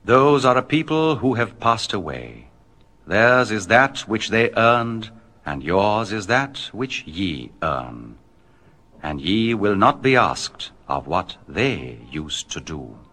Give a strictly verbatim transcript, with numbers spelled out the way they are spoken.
Those are a people who have passed away. Theirs is that which they earned, and yours is that which ye earn. And ye will not be asked of what they used to do.